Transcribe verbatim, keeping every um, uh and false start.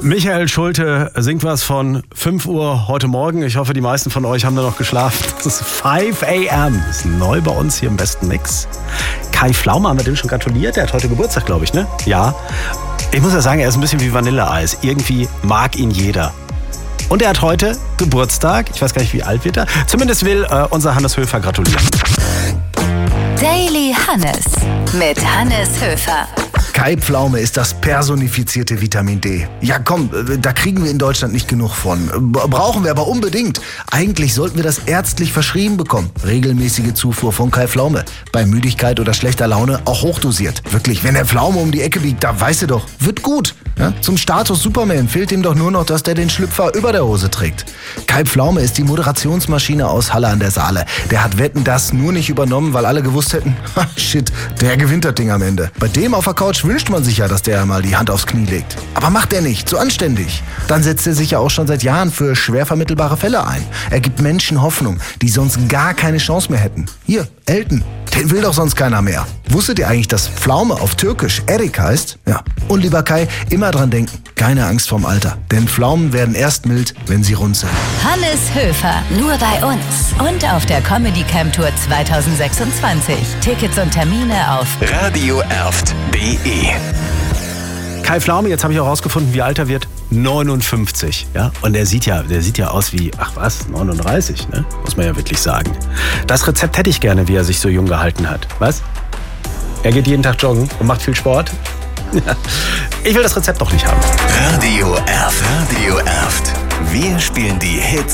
Michael Schulte singt was von fünf Uhr heute Morgen. Ich hoffe, die meisten von euch haben da noch geschlafen. Das ist fünf a m. Das ist neu bei uns hier im besten Mix. Kai Pflaume, haben wir dem schon gratuliert? Der hat heute Geburtstag, glaube ich, ne? Ja. Ich muss ja sagen, er ist ein bisschen wie Vanilleeis. Irgendwie mag ihn jeder. Und er hat heute Geburtstag. Ich weiß gar nicht, wie alt wird er. Zumindest will äh, unser Hannes Höfer gratulieren. Daily Hannes mit Hannes Höfer. Kai Pflaume ist das personifizierte Vitamin D. Ja komm, da kriegen wir in Deutschland nicht genug von. Brauchen wir aber unbedingt. Eigentlich sollten wir das ärztlich verschrieben bekommen. Regelmäßige Zufuhr von Kai Pflaume. Bei Müdigkeit oder schlechter Laune auch hochdosiert. Wirklich, wenn der Pflaume um die Ecke biegt, da weißt du doch, wird gut. Ja? Zum Status Superman fehlt ihm doch nur noch, dass der den Schlüpfer über der Hose trägt. Kai Pflaume ist die Moderationsmaschine aus Halle an der Saale. Der hat Wetten, das nur nicht übernommen, weil alle gewusst hätten, ha, shit, der gewinnt das Ding am Ende. Bei dem auf der Couch wünscht man sich ja, dass der mal die Hand aufs Knie legt. Aber macht er nicht, so anständig. Dann setzt er sich ja auch schon seit Jahren für schwer vermittelbare Fälle ein. Er gibt Menschen Hoffnung, die sonst gar keine Chance mehr hätten. Hier, Elton, den will doch sonst keiner mehr. Wusstet ihr eigentlich, dass Pflaume auf Türkisch Erik heißt? Ja. Und lieber Kai, immer dran denken, keine Angst vorm Alter. Denn Pflaumen werden erst mild, wenn sie rund sind. Hannes Höfer, nur bei uns. Und auf der Comedy Camp Tour zwanzig sechsundzwanzig. Tickets und Termine auf radio erft punkt de. Kai Pflaume, jetzt habe ich auch rausgefunden, wie alt er wird. neunundfünfzig. Ja? Und der sieht ja, der sieht ja aus wie, ach was, neununddreißig, ne? Muss man ja wirklich sagen. Das Rezept hätte ich gerne, wie er sich so jung gehalten hat. Was? Er geht jeden Tag joggen und macht viel Sport. Ich will das Rezept doch nicht haben. Radio Erft. Radio Erft. Wir spielen die Hits